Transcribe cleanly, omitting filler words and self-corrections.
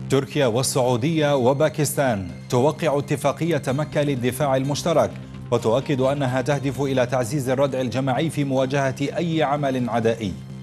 تركيا والسعودية وباكستان توقع اتفاقية مكة للدفاع المشترك، وتؤكد أنها تهدف إلى تعزيز الردع الجماعي في مواجهة أي عمل عدائي.